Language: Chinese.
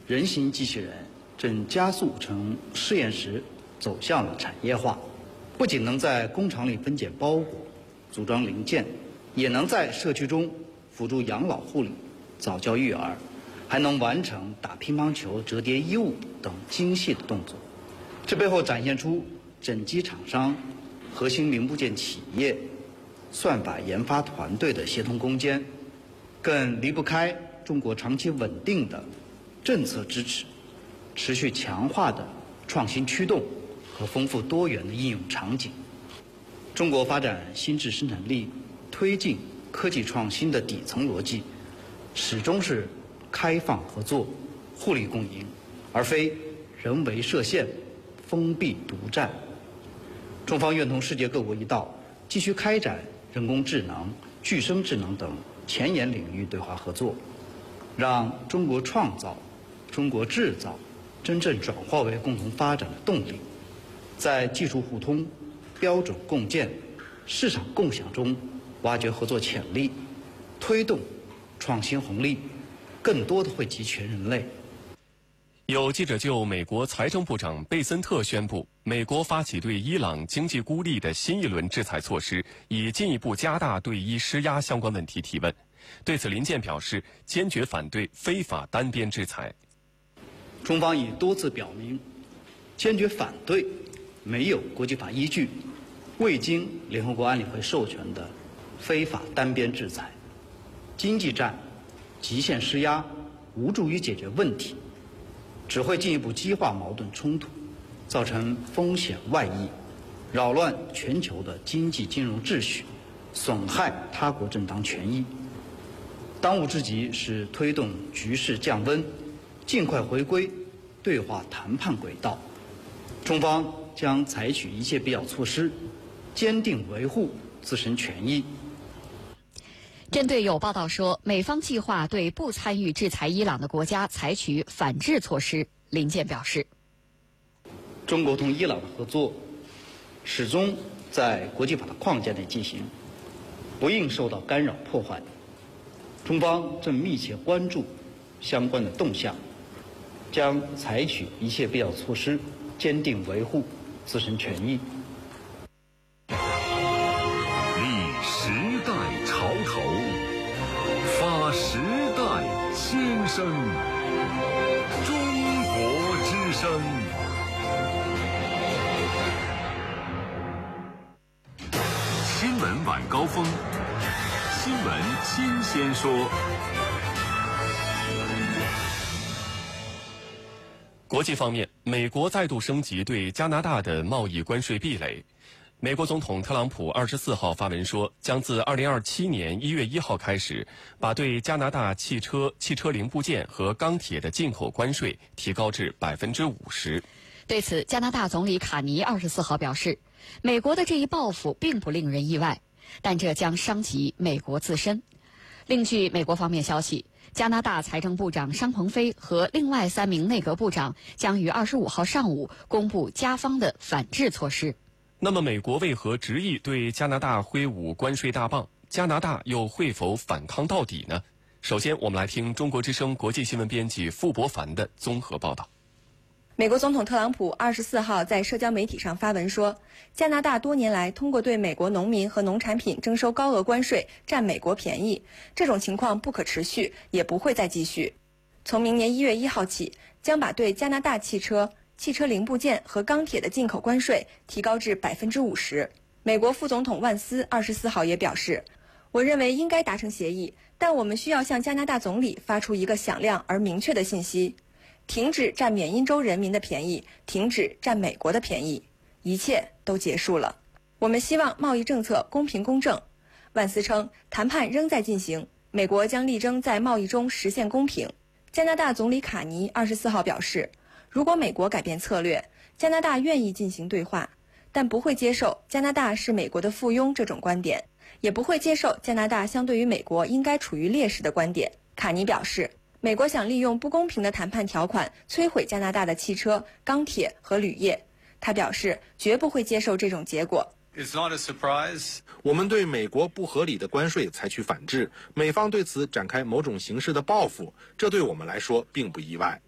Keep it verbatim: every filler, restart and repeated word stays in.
人形机器人正加速从实验室走向了产业化，不仅能在工厂里分拣包裹、组装零件，也能在社区中辅助养老护理、早教育儿，还能完成打乒乓球、折叠衣物等精细的动作。这背后展现出整机厂商、核心零部件企业、算法研发团队的协同攻坚，更离不开中国长期稳定的政策支持、持续强化的创新驱动和丰富多元的应用场景。中国发展新质生产力、推进科技创新的底层逻辑，始终是开放合作、互利共赢，而非人为设限、封闭独占。中方愿同世界各国一道，继续开展人工智能、具生智能等前沿领域对华合作，让中国创造、中国制造真正转化为共同发展的动力，在技术互通、标准共建、市场共享中挖掘合作潜力，推动创新红利更多的惠及全人类。 有记者就美国财政部长贝森特宣布，美国发起对伊朗经济孤立的新一轮制裁措施，以进一步加大对伊施压相关问题提问。对此，林健表示坚决反对非法单边制裁。 中方已多次表明，坚决反对没有国际法依据、未经联合国安理会授权的非法单边制裁。经济战、极限施压无助于解决问题，只会进一步激化矛盾冲突，造成风险外溢，扰乱全球的经济金融秩序，损害他国正当权益。当务之急是推动局势降温，尽快回归对话谈判轨道。中方将采取一切必要措施，坚定维护自身权益。 针对有报道说美方计划对不参与制裁伊朗的国家采取反制措施，林健表示， 中国同伊朗的合作始终在国际法的框架内进行，不应受到干扰破坏。中方正密切关注相关的动向，将采取一切必要措施，坚定维护自身权益。 立时代潮头，发时代先声，中国之声。新闻晚高峰，新闻新鲜说。 国际方面，美国再度升级对加拿大的贸易关税壁垒。美国总统特朗普二十四号发文说，将自二零二七年一月一号开始，把对加拿大汽车、汽车零部件和钢铁的进口关税提高至百分之五十。 对此，加拿大总理卡尼二十四号表示，美国的这一报复并不令人意外，但这将伤及美国自身。另据美国方面消息，加拿大财政部长商鹏飞和另外三名内阁部长将于二十五号上午公布加方的反制措施。 那么，美国为何执意对加拿大挥舞关税大棒？加拿大又会否反抗到底呢？首先，我们来听中国之声国际新闻编辑傅博凡的综合报道。 美国总统特朗普二十四号在社交媒体上发文说，加拿大多年来通过对美国农民和农产品征收高额关税，占美国便宜，这种情况不可持续，也不会再继续。从明年一月一号起，将把对加拿大汽车、汽车零部件和钢铁的进口关税提高至百分之五十。美国副总统万斯二十四号也表示，我认为应该达成协议，但我们需要向加拿大总理发出一个响亮而明确的信息。停止占缅因州人民的便宜，停止占美国的便宜，一切都结束了。我们希望贸易政策公平公正。万斯称，谈判仍在进行，美国将力争在贸易中实现公平。加拿大总理卡尼二十四号表示，如果美国改变策略，加拿大愿意进行对话，但不会接受加拿大是美国的附庸这种观点，也不会接受加拿大相对于美国应该处于劣势的观点。卡尼表示，美国想利用不公平的谈判条款摧毁加拿大的汽车、钢铁和铝业。他表示，绝不会接受这种结果。 It's not a surprise. 我们对美国不合理的关税采取反制，美方对此展开某种形式的报复，这对我们来说并不意外。